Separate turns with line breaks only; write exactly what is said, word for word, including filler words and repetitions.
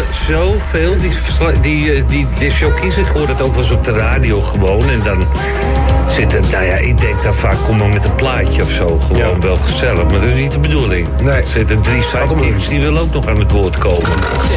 zoveel. Die, die, die, die jockeys, ik hoor het ook wel eens op de radio gewoon. En dan zitten, nou ja, ik denk dan vaak, kom maar met een plaatje of zo. Gewoon ja. wel gezellig, maar dat is niet de bedoeling.
Nee.
Er zitten drie sidekicks, die willen ook nog aan het woord komen.